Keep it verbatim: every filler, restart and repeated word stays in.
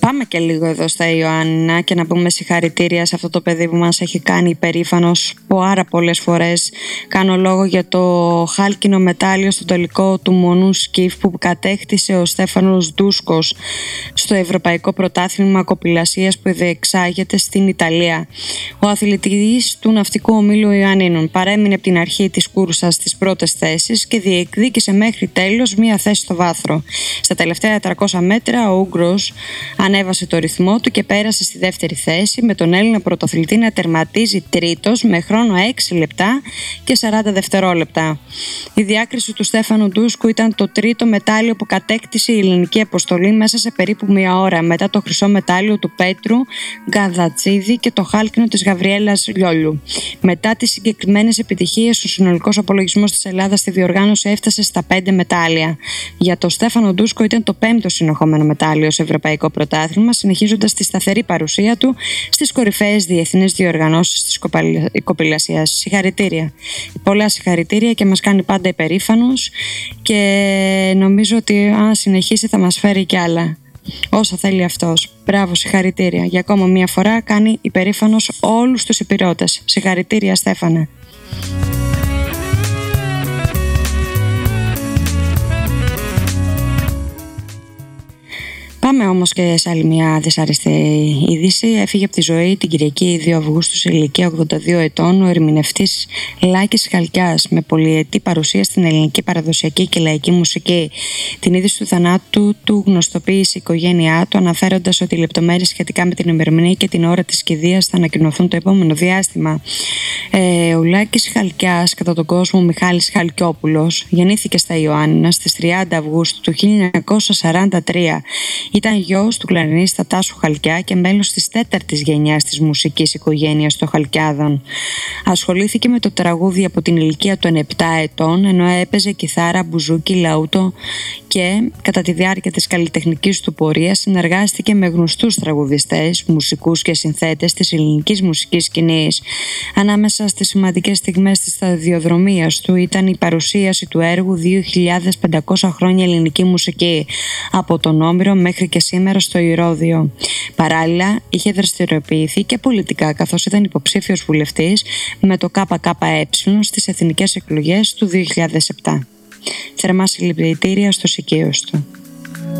Πάμε και λίγο εδώ στα Ιωάννινα και να πούμε συγχαρητήρια σε αυτό το παιδί που μας έχει κάνει υπερήφανος πάρα πολλές φορές. Κάνω λόγο για το χάλκινο μετάλλιο στο τελικό του μονού σκιφ που κατέκτησε ο Στέφανος Ντούσκος στο Ευρωπαϊκό Πρωτάθλημα Κοπηλασίας που διεξάγεται στην Ιταλία. Ο αθλητής του Ναυτικού Ομίλου Ιωαννίνων παρέμεινε από την αρχή της κούρσας στις πρώτες θέσεις και διεκδίκησε μέχρι τέλος μία θέση στο βάθρο. Στα τελευταία τετρακόσια μέτρα ο Ούγγρος ανέβασε το ρυθμό του και πέρασε στη δεύτερη θέση, με τον Έλληνα πρωτοαθλητή να τερματίζει τρίτος με χρόνο έξι λεπτά και σαράντα δευτερόλεπτα. Η διάκριση του Στέφανου Ντούσκου ήταν το τρίτο μετάλλιο που κατέκτησε η ελληνική αποστολή μέσα σε περίπου μία ώρα, μετά το χρυσό μετάλλιο του Πέτρου Γκαδατσίδη και το χάλκινο της Γαβριέλας Λιόλιου. Μετά τις συγκεκριμένες επιτυχίες, ο συνολικός απολογισμός της Ελλάδας στη διοργάνωση έφτασε στα πέντε μετάλλια. Για τον Στέφανο Ντούσκο ήταν το πέμπτο συνεχόμενο μετάλλιο σε ευρωπαϊκό πρωτάθλημα, συνεχίζοντας τη σταθερή παρουσία του στις κορυφαίες διεθνείς διοργανώσεις της κοπηλασίας. Συγχαρητήρια. Πολλά συγχαρητήρια και μας κάνει πάντα υπερήφανος και νομίζω ότι αν συνεχίσει θα μας φέρει κι άλλα. Όσα θέλει αυτός. Μπράβο, συγχαρητήρια. Για ακόμα μία φορά κάνει υπερήφανος όλους τους υπηρώτες. Συγχαρητήρια, Στέφανε. Πάμε όμως και σε άλλη μια δυσάρεστη είδηση. Έφυγε από τη ζωή την Κυριακή δύο Αυγούστου σε ηλικία ογδόντα δύο ετών ο ερμηνευτής Λάκης Χαλκιάς, με πολυετή παρουσία στην ελληνική παραδοσιακή και λαϊκή μουσική. Την είδηση του θανάτου του γνωστοποίησε η οικογένειά του, αναφέροντας ότι οι λεπτομέρειες σχετικά με την ημερομηνία και την ώρα της κηδείας θα ανακοινωθούν το επόμενο διάστημα. Ε, ο Λάκης Χαλκιάς, κατά τον κόσμο Μιχάλης Χαλκιόπουλος, γεννήθηκε στα Ιωάννινα στις τριάντα Αυγούστου του χίλια εννιακόσια σαράντα τρία. Ήταν γιος του κλαρινίστα Τάσου Χαλκιά και μέλος της τέταρτης γενιάς της μουσικής οικογένειας των Χαλκιάδων. Ασχολήθηκε με το τραγούδι από την ηλικία των επτά ετών, ενώ έπαιζε κιθάρα, μπουζούκι, λαούτο και κατά τη διάρκεια της καλλιτεχνικής του πορείας συνεργάστηκε με γνωστούς τραγουδιστές, μουσικούς και συνθέτες της ελληνικής μουσικής σκηνής. Ανάμεσα στις σημαντικές στιγμές της σταδιοδρομίας του ήταν η παρουσίαση του έργου δύο χιλιάδες πεντακόσια χρόνια ελληνική μουσική, από τον Όμηρο μέχρι και σήμερα στο Ηρώδειο. Παράλληλα, είχε δραστηριοποιηθεί και πολιτικά, καθώς ήταν υποψήφιος βουλευτής με το ΚΚΕ στις εθνικές εκλογές του δύο χιλιάδες επτά. Θερμά συλληπιτήρια στους οικείους του.